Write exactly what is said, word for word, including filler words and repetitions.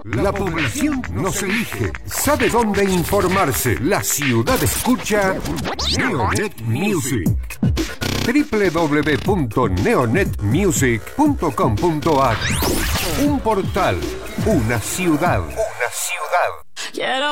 La población nos elige. ¿Sabe dónde informarse? La ciudad escucha Neonet Music. doble u doble u doble u punto neonet music punto com punto a r. Un portal, una ciudad. Una ciudad.